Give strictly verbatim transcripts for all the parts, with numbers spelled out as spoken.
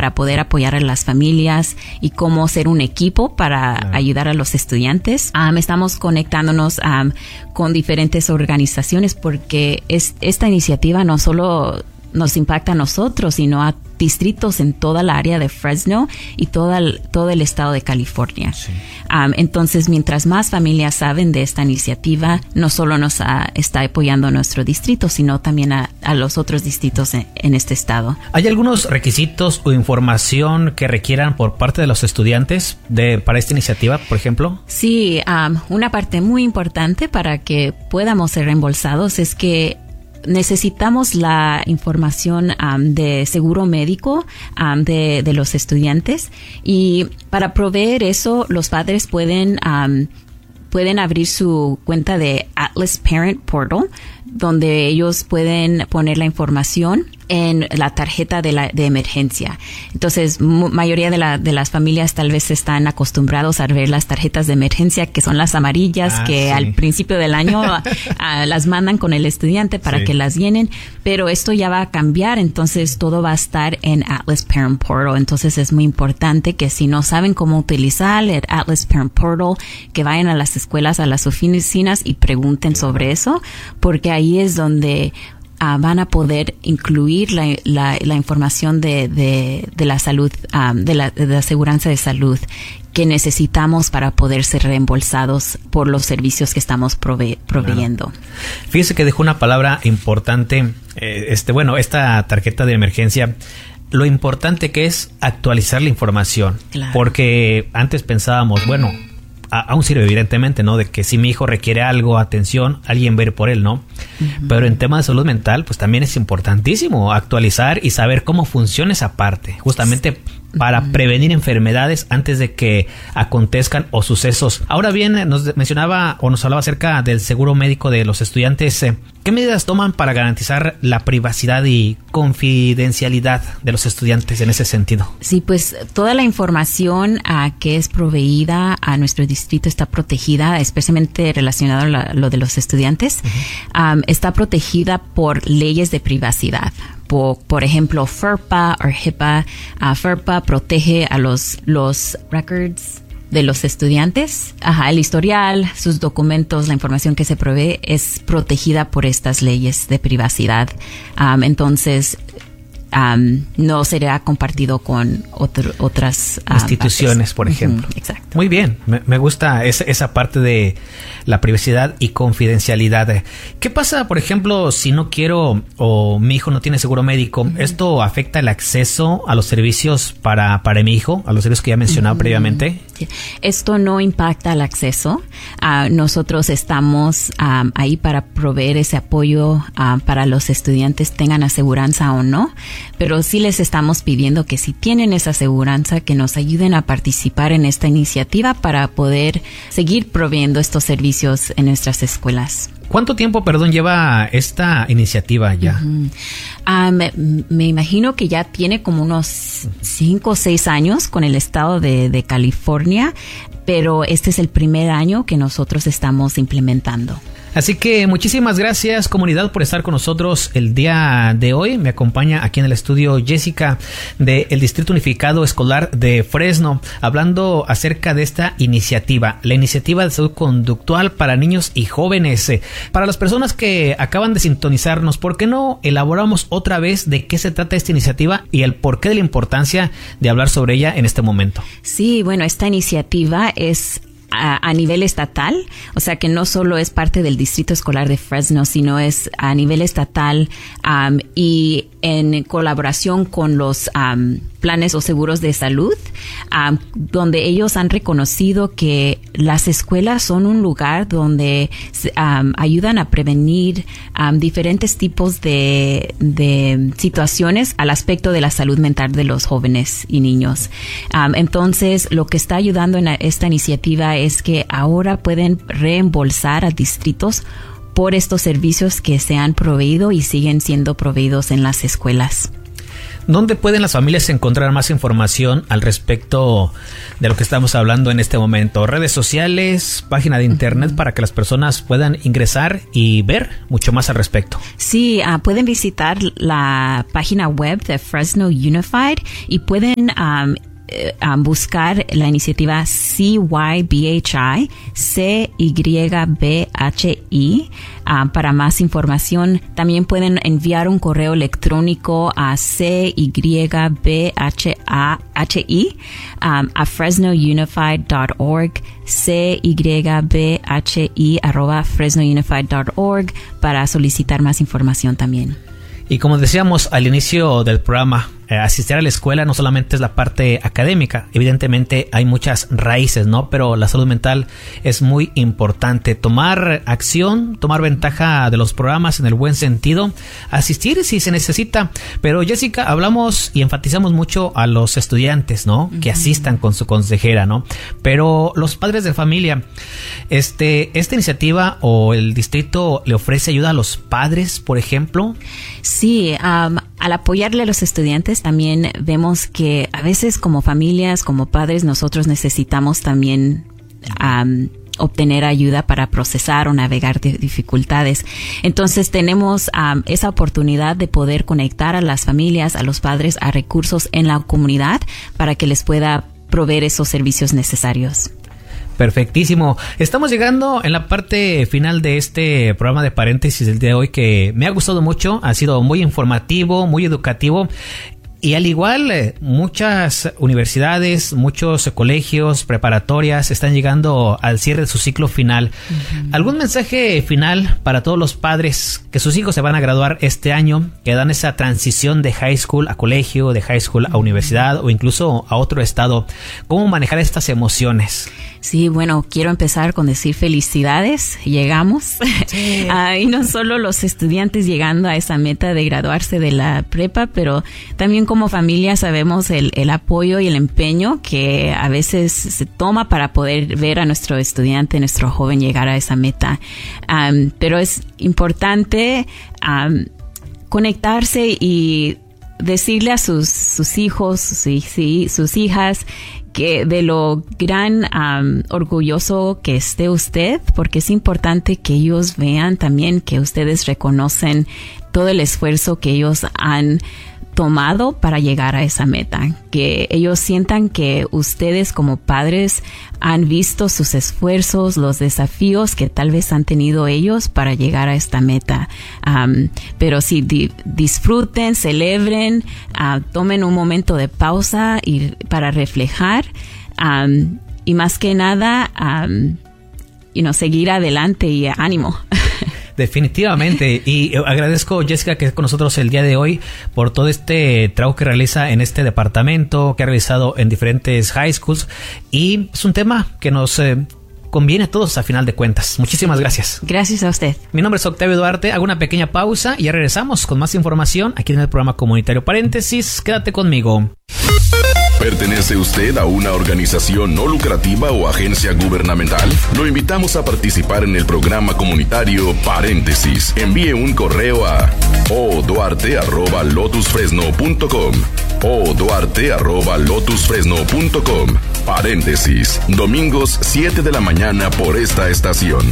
para poder apoyar a las familias y cómo ser un equipo para claro. ayudar a los estudiantes. Um, estamos conectándonos um, con diferentes organizaciones porque es, esta iniciativa no solo nos impacta a nosotros, sino a distritos en toda la área de Fresno y todo el, todo el estado de California. Sí. Um, entonces, mientras más familias saben de esta iniciativa, no solo nos ha, está apoyando a nuestro distrito, sino también a, a los otros distritos en, en este estado. ¿Hay algunos requisitos o información que requieran por parte de los estudiantes de, para esta iniciativa, por ejemplo? Sí, um, una parte muy importante para que podamos ser reembolsados es que necesitamos la información um, de seguro médico um, de, de los estudiantes, y para proveer eso los padres pueden um, pueden abrir su cuenta de Atlas Parent Portal, donde ellos pueden poner la información en la tarjeta de la de emergencia. Entonces, m- mayoría de la de las familias tal vez están acostumbrados a ver las tarjetas de emergencia, que son las amarillas, ah, que sí. al principio del año uh, las mandan con el estudiante para sí. que las llenen, pero esto ya va a cambiar, entonces todo va a estar en Atlas Parent Portal. Entonces es muy importante que si no saben cómo utilizar el Atlas Parent Portal, que vayan a las escuelas, a las oficinas y pregunten sobre eso, porque ahí es donde Uh, van a poder incluir la, la, la información de, de, de la salud, um, de la, de la aseguranza de salud que necesitamos para poder ser reembolsados por los servicios que estamos prove- proveyendo. Claro. Fíjese que dejó una palabra importante, eh, este, bueno, esta tarjeta de emergencia. Lo importante que es actualizar la información, claro. porque antes pensábamos, bueno, aún sirve evidentemente, ¿no? De que si mi hijo requiere algo, atención, alguien va a ir por él, ¿no? Uh-huh. Pero en temas de salud mental, pues también es importantísimo actualizar y saber cómo funciona esa parte, justamente para uh-huh. prevenir enfermedades antes de que acontezcan o sucesos. Ahora bien, nos mencionaba o nos hablaba acerca del seguro médico de los estudiantes. ¿Qué medidas toman para garantizar la privacidad y confidencialidad de los estudiantes en ese sentido? Sí, pues toda la información uh, que es proveída a nuestro distrito está protegida, especialmente relacionado a la, lo de los estudiantes. Uh-huh. Um, está protegida por leyes de privacidad. Por, por ejemplo, FERPA o HIPAA. Uh, FERPA protege a los, los records de los estudiantes. Ajá, el historial, sus documentos, la información que se provee es protegida por estas leyes de privacidad. Um, entonces, um, no será compartido con otro, otras uh, instituciones, por ejemplo. Uh-huh, exacto. Muy bien, me, me gusta esa, esa parte de la privacidad y confidencialidad. ¿Qué pasa, por ejemplo, si no quiero o mi hijo no tiene seguro médico? Uh-huh. ¿Esto afecta el acceso a los servicios para, para mi hijo, a los servicios que ya mencionaba uh-huh. previamente? Esto no impacta el acceso. Uh, nosotros estamos um, ahí para proveer ese apoyo uh, para los estudiantes, tengan aseguranza o no, pero sí les estamos pidiendo que si tienen esa aseguranza, que nos ayuden a participar en esta iniciativa para poder seguir proveyendo estos servicios en nuestras escuelas. ¿Cuánto tiempo, perdón, lleva esta iniciativa ya? Uh-huh. Uh, me, me imagino que ya tiene como unos cinco o seis años con el estado de, de California, pero este es el primer año que nosotros estamos implementando. Así que muchísimas gracias, comunidad, por estar con nosotros el día de hoy. Me acompaña aquí en el estudio Jessica del Distrito Unificado Escolar de Fresno, hablando acerca de esta iniciativa, la iniciativa de salud conductual para niños y jóvenes. Para las personas que acaban de sintonizarnos, ¿por qué no elaboramos otra vez de qué se trata esta iniciativa y el porqué de la importancia de hablar sobre ella en este momento? Sí, bueno, esta iniciativa es A, a nivel estatal, o sea que no solo es parte del Distrito Escolar de Fresno, sino es a nivel estatal um, y en colaboración con los um, planes o seguros de salud, um, donde ellos han reconocido que las escuelas son un lugar donde um, ayudan a prevenir um, diferentes tipos de, de situaciones al aspecto de la salud mental de los jóvenes y niños. Um, entonces, lo que está ayudando en esta iniciativa es que ahora pueden reembolsar a distritos por estos servicios que se han proveído y siguen siendo proveídos en las escuelas. ¿Dónde pueden las familias encontrar más información al respecto de lo que estamos hablando en este momento? Redes sociales, página de internet, uh-huh, para que las personas puedan ingresar y ver mucho más al respecto. Sí, uh, pueden visitar la página web de Fresno Unified y pueden um, Um, buscar la iniciativa C Y B H I, C Y B H I, uh, para más información. También pueden enviar un correo electrónico a C Y B H I um, a fresno unified dot org, C Y B H I arroba fresno unified dot org, para solicitar más información también. Y como decíamos al inicio del programa, eh, asistir a la escuela no solamente es la parte académica, evidentemente hay muchas raíces, ¿no? Pero la salud mental es muy importante. Tomar acción, tomar ventaja de los programas en el buen sentido, asistir si se necesita. Pero Jessica, hablamos y enfatizamos mucho a los estudiantes, ¿no? Uh-huh. Que asistan con su consejera, ¿no? Pero los padres de familia, este, esta iniciativa o el distrito le ofrece ayuda a los padres, por ejemplo. Sí, um, al apoyarle a los estudiantes también vemos que a veces como familias, como padres, nosotros necesitamos también um, obtener ayuda para procesar o navegar de dificultades. Entonces tenemos um, esa oportunidad de poder conectar a las familias, a los padres, a recursos en la comunidad para que les pueda proveer esos servicios necesarios. Perfectísimo. Estamos llegando en la parte final de este programa de paréntesis del día de hoy, que me ha gustado mucho, ha sido muy informativo, muy educativo. Y al igual, muchas universidades, muchos colegios, preparatorias están llegando al cierre de su ciclo final. Uh-huh. ¿Algún mensaje final para todos los padres que sus hijos se van a graduar este año, que dan esa transición de high school a colegio, de high school a universidad o incluso a otro estado? ¿Cómo manejar estas emociones? Sí, bueno, quiero empezar con decir felicidades, llegamos. Sí. uh, y no solo los estudiantes llegando a esa meta de graduarse de la prepa, pero también como familia sabemos el, el apoyo y el empeño que a veces se toma para poder ver a nuestro estudiante, nuestro joven llegar a esa meta. Um, pero es importante um, conectarse y decirle a sus, sus hijos, sí, sí, sus hijas, que de lo gran um, orgulloso que esté usted, porque es importante que ellos vean también que ustedes reconocen todo el esfuerzo que ellos han tomado para llegar a esa meta, que ellos sientan que ustedes como padres han visto sus esfuerzos, los desafíos que tal vez han tenido ellos para llegar a esta meta. Um, pero sí, di- disfruten, celebren, uh, tomen un momento de pausa y para reflejar, um, y más que nada, um, you know, seguir adelante y ánimo. Definitivamente, y agradezco, Jessica, que esté con nosotros el día de hoy por todo este trabajo que realiza en este departamento, que ha realizado en diferentes high schools, y es un tema que nos eh, conviene a todos a final de cuentas. Muchísimas gracias. Gracias a usted. Mi nombre es Octavio Duarte, hago una pequeña pausa y ya regresamos con más información aquí en el programa comunitario Paréntesis. Quédate conmigo. ¿Pertenece usted a una organización no lucrativa o agencia gubernamental? Lo invitamos a participar en el programa comunitario Paréntesis. Envíe un correo a o duarte arroba lotus fresno punto com o duarte arroba lotus fresno punto com. Paréntesis, domingos siete de la mañana por esta estación.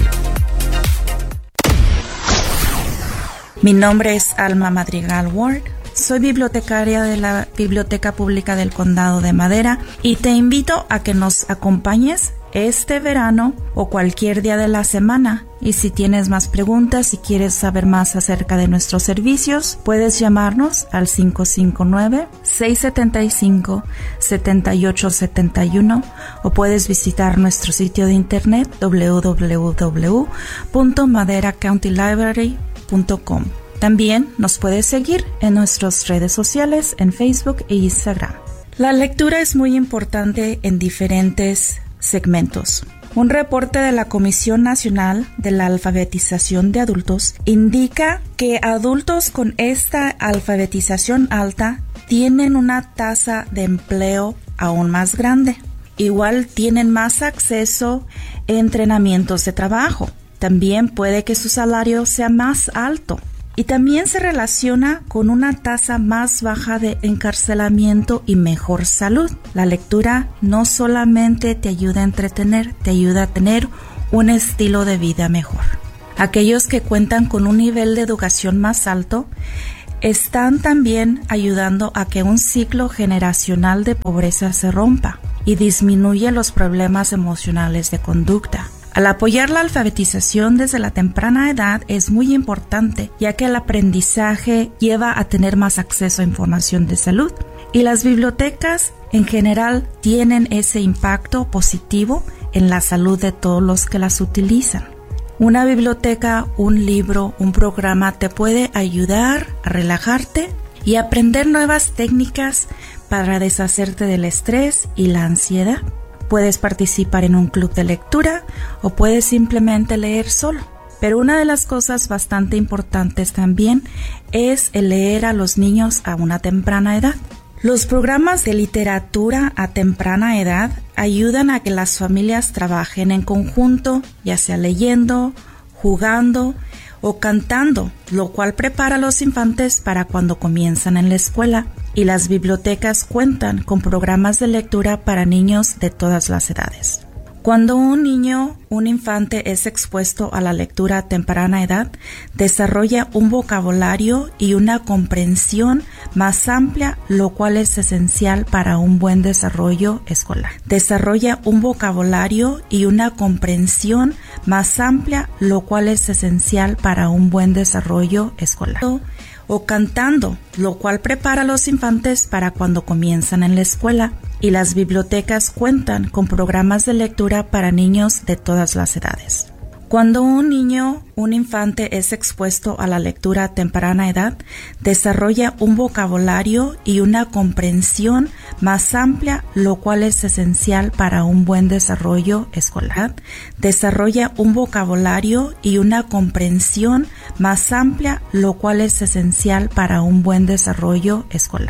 Mi nombre es Alma Madrigal Ward. Soy bibliotecaria de la Biblioteca Pública del Condado de Madera y te invito a que nos acompañes este verano o cualquier día de la semana. Y si tienes más preguntas y quieres saber más acerca de nuestros servicios, puedes llamarnos al cinco cinco nueve, seis siete cinco, siete ocho siete uno o puedes visitar nuestro sitio de internet doble u doble u doble u punto madera county library punto com. También nos puedes seguir en nuestras redes sociales en Facebook e Instagram. La lectura es muy importante en diferentes segmentos. Un reporte de la Comisión Nacional de la Alfabetización de Adultos indica que adultos con esta alfabetización alta tienen una tasa de empleo aún más grande. Igual tienen más acceso a entrenamientos de trabajo. También puede que su salario sea más alto. y también se relaciona con una tasa más baja de encarcelamiento y mejor salud. La lectura no solamente te ayuda a entretener, te ayuda a tener un estilo de vida mejor. Aquellos que cuentan con un nivel de educación más alto están también ayudando a que un ciclo generacional de pobreza se rompa y disminuye los problemas emocionales de conducta. Al apoyar la alfabetización desde la temprana edad es muy importante, ya que el aprendizaje lleva a tener más acceso a información de salud. Y las bibliotecas en general tienen ese impacto positivo en la salud de todos los que las utilizan. Una biblioteca, un libro, un programa te puede ayudar a relajarte y aprender nuevas técnicas para deshacerte del estrés y la ansiedad. Puedes participar en un club de lectura o puedes simplemente leer solo. Pero una de las cosas bastante importantes también es el leer a los niños a una temprana edad. Los programas de literatura a temprana edad ayudan a que las familias trabajen en conjunto, ya sea leyendo, jugando o cantando, lo cual prepara a los infantes para cuando comienzan en la escuela. Y las bibliotecas cuentan con programas de lectura para niños de todas las edades. Cuando un niño, un infante es expuesto a la lectura a temprana edad, desarrolla un vocabulario y una comprensión más amplia, lo cual es esencial para un buen desarrollo escolar. Desarrolla un vocabulario y una comprensión más amplia, lo cual es esencial para un buen desarrollo escolar. O cantando, lo cual prepara a los infantes para cuando comienzan en la escuela. Y las bibliotecas cuentan con programas de lectura para niños de todas las edades. Cuando un niño, un infante es expuesto a la lectura a temprana edad, desarrolla un vocabulario y una comprensión más amplia, lo cual es esencial para un buen desarrollo escolar. Desarrolla un vocabulario y una comprensión más amplia, lo cual es esencial para un buen desarrollo escolar.